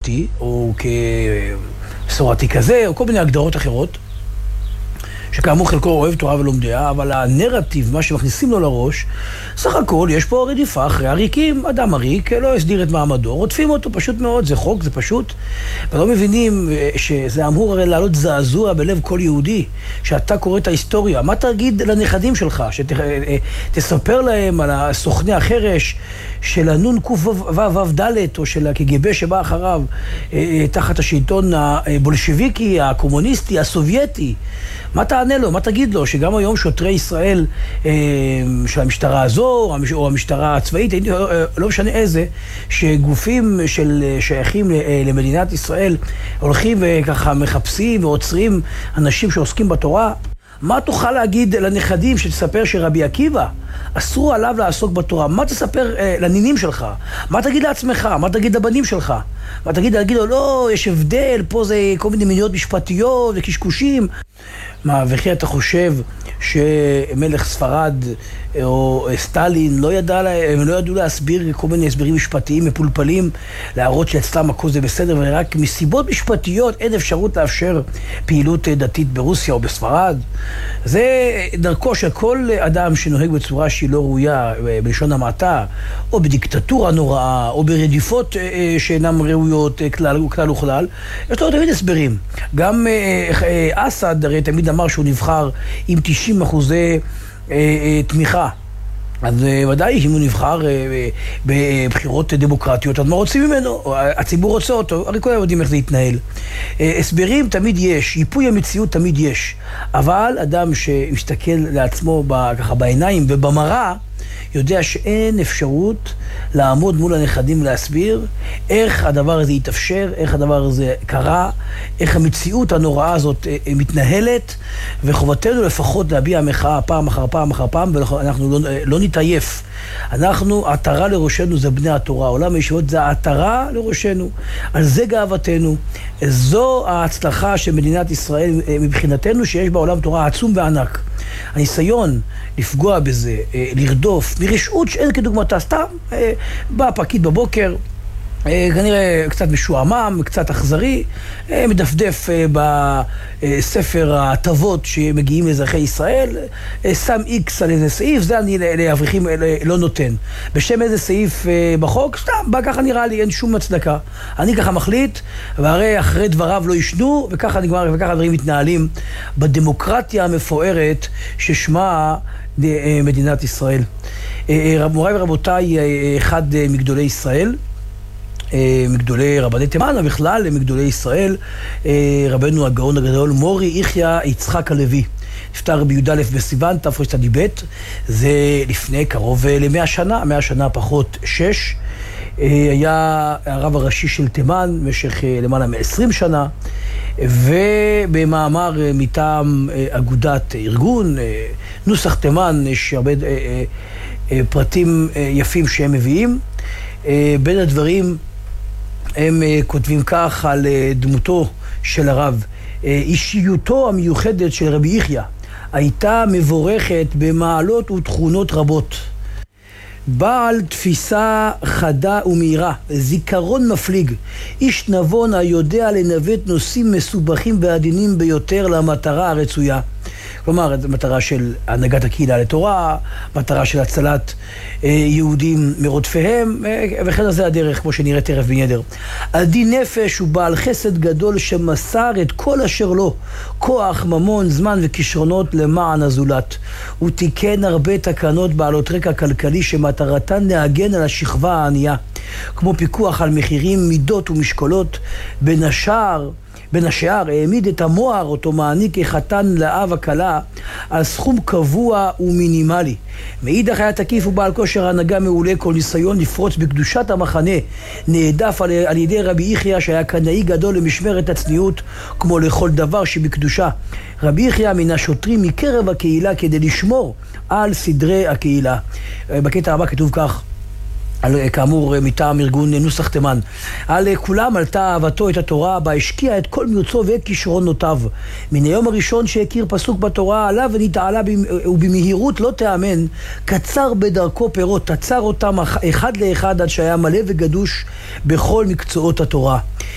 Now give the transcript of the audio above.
כבשורתי, או כבשורתי כזה, או כל מיני הגדרות אחרות, שכאמור חלקו אוהב תורה ולומדיה, אבל הנרטיב, מה שמכניסים לו לראש, סך הכל יש פה רדיפה אחרי עריקים. אדם עריק לא הסדיר את מעמדו, רודפים אותו, פשוט מאוד, זה חוק, זה פשוט. ולא מבינים שזה אמור הרי לעלות זעזוע בלב כל יהודי, שאתה קורא את ההיסטוריה. מה תגיד לנכדים שלך? שתספר להם על סוכני החרש של הנון קו"ד, או של הקג"ב שבא אחריו, תחת השלטון הבולשביקי, הקומוניסטי, הסובייטי. מה תענה לו? מה תגיד לו? שגם היום שוטרי ישראל של המשטרה הזו, או המשטרה הצבאית, לא משנה איזה, שגופים שייכים למדינת ישראל הולכים וככה מחפשים ועוצרים אנשים שעוסקים בתורה. מה תוכל להגיד לנכדים שתספר שרבי עקיבא אסרו עליו לעסוק בתורה? מה תספר לנינים שלך? מה תגיד לעצמך? מה תגיד לבנים שלך? מה תגיד לו, לא, יש הבדל, פה זה כל מיני מיניות משפטיות וקשקושים. מה, וכי אתה חושב שמלך ספרד או סטלין הם לא ידעו להסביר כל מיני הסברים משפטיים מפולפלים, להראות שאצלם הכל זה בסדר, ורק מסיבות משפטיות אין אפשרות לאפשר פעילות דתית ברוסיה או בספרד? זה דרכו של כל אדם שנוהג בצורה שהיא לא ראויה, בלשון המעטה, או בדיקטטורה נוראה, או ברדיפות שאינם ראויות כלל וכלל. יש לו תמיד הסברים. גם אסד הרי תמיד אמר שהוא נבחר עם 90% תמיכה. אז ודאי, אם הוא נבחר בבחירות דמוקרטיות, אז מה רוצים ממנו? הציבור רוצה אותו, הרי כולם יודעים איך זה יתנהל. הסברים תמיד יש, ייפוי המציאות תמיד יש, אבל אדם שמסתכל לעצמו ככה בעיניים ובמראה, יודע שאין אפשרות לעמוד מול הנכדים ולהסביר איך הדבר הזה יתאפשר, איך הדבר הזה קרה, איך המציאות הנוראה הזאת מתנהלת, וחובתנו לפחות להביע מחאה פעם אחר פעם אחר פעם, ואנחנו לא נתעייף. העטרה לראשנו זה בני התורה, עולם הישיבות זה העטרה לראשנו, על זה גאוותנו, זו ההצלחה של מדינת ישראל מבחינתנו, שיש בעולם תורה עצום וענק. הניסיון לפגוע בזה, לרדוף, מרשעות שאין כדוגמתה, סתם בא פקיד בבוקר, כנראה קצת משועמם, קצת אכזרי, מדפדף בספר ההטבות שמגיעים לאזרחי ישראל, שם איקס על איזה סעיף, זה אני לאברכים לא נותן. בשם איזה סעיף בחוק, סתם, ככה נראה לי, אין שום הצדקה. אני ככה מחליט, והרי אחרי דבריו לא ישנו, וככה נגמר, וככה דברים מתנהלים בדמוקרטיה המפוארת ששמה מדינת ישראל. מוריי ורבותיי, אחד מגדולי ישראל, מגדולי רבני תימן, בכלל מגדולי ישראל, רבנו הגאון הגדול מורי יחיא יצחק הלוי, נפטר בי"א בסיוון תרצ"ב, זה לפני קרוב ל100 שנה, 100 שנה פחות 6. היה הרב הראשי של תימן במשך למעלה מ20 שנה, ובמאמר מטעם אגודת ארגון נוסח תימן יש הרבה פרטים יפים שהם מביאים. בין הדברים הם כותבים כך על דמותו של הרב: אישיותו המיוחדת של רבי יחיא הייתה מבורכת במעלות ותכונות רבות. בעל תפיסה חדה ומהירה, זיכרון מפליג, איש נבון היודע לנווט נושאים מסובכים ועדינים ביותר למטרה הרצויה. כלומר, מטרה של הנהגת הקהילה לתורה, מטרה של הצלת יהודים מרודפיהם, וכן זה הדרך, כמו שנראה תכף בנדר. עדין נפש הוא בעל חסד גדול שמסר את כל אשר לו, כוח, ממון, זמן וכישרונות למען הזולת. הוא תיקן הרבה תקנות בעלות רקע כלכלי שמטרתן להגן על השכבה הענייה, כמו פיקוח על מחירים, מידות ומשקולות. בין השאר העמיד את המוהר אותו מעניק כחתן לאב הכלה על סכום קבוע ומינימלי. מאידך היה תקיף ובעל כושר הנהגה מעולה, כל ניסיון לפרוץ בקדושת המחנה נעדף על ידי רבי יחיא שהיה קנאי גדול למשמרת הצניעות כמו לכל דבר שבקדושה. רבי יחיא מן השוטרים מקרב הקהילה כדי לשמור על סדרי הקהילה. בקטע הבא כתוב כך, כאמור מטעם ארגון נוסח תימן: על כולם עלתה אהבתו את התורה, בה השקיע את כל מרצו וכישרונותיו. מן היום הראשון שהכיר פסוק בתורה עליו ונתעלה ובמהירות לא תאמן, קצר בדרכו פירות, תצר אותם אחד לאחד עד שהיה מלא וגדוש בכל מקצועות התורה.